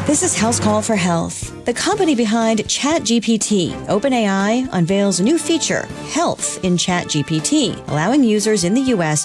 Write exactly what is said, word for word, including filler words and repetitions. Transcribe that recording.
This is House Call for Health. The company behind ChatGPT, OpenAI, unveils a new feature, Health in ChatGPT, allowing users in the U S